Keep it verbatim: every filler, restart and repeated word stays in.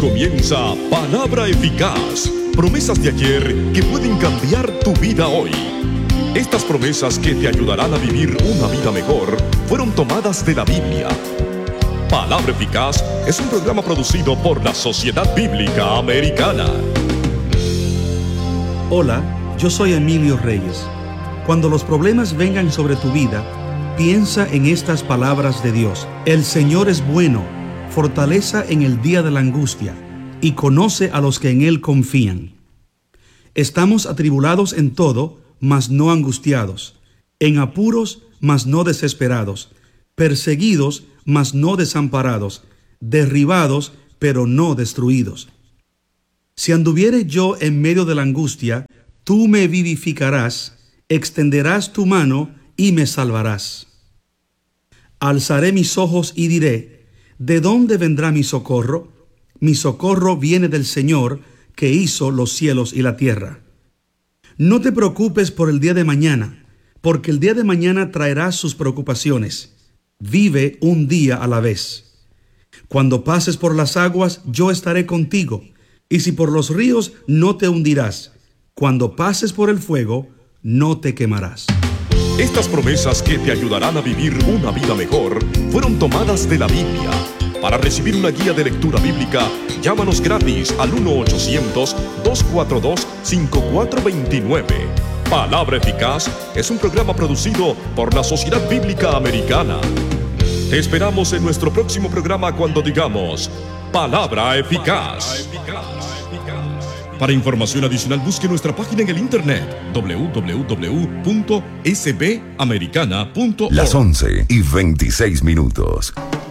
comienza Palabra Eficaz. Promesas de ayer que pueden cambiar tu vida hoy. Estas promesas que te ayudarán a vivir una vida mejor fueron tomadas de la Biblia. Palabra Eficaz es un programa producido por la Sociedad Bíblica Americana. Hola, yo soy Emilio Reyes. Cuando los problemas vengan sobre tu vida, piensa en estas palabras de Dios. El Señor es bueno, fortaleza en el día de la angustia, y conoce a los que en Él confían. Estamos atribulados en todo, mas no angustiados, en apuros, mas no desesperados, perseguidos, mas no desamparados, derribados, pero no destruidos. Si anduviere yo en medio de la angustia, tú me vivificarás, extenderás tu mano y me salvarás. Alzaré mis ojos y diré, ¿de dónde vendrá mi socorro? Mi socorro viene del Señor, que hizo los cielos y la tierra. No te preocupes por el día de mañana, porque el día de mañana traerá sus preocupaciones. Vive un día a la vez. Cuando pases por las aguas, yo estaré contigo, y si por los ríos, no te hundirás. Cuando pases por el fuego, no te quemarás. Estas promesas que te ayudarán a vivir una vida mejor fueron tomadas de la Biblia. Para recibir una guía de lectura bíblica, llámanos gratis al uno ochocientos, dos cuatro dos, cinco cuatro dos nueve. Palabra Eficaz es un programa producido por la Sociedad Bíblica Americana. Te esperamos en nuestro próximo programa cuando digamos Palabra Eficaz. Para información adicional, busque nuestra página en el internet doble u doble u doble u punto s b americana punto org. Las once y veintiséis minutos.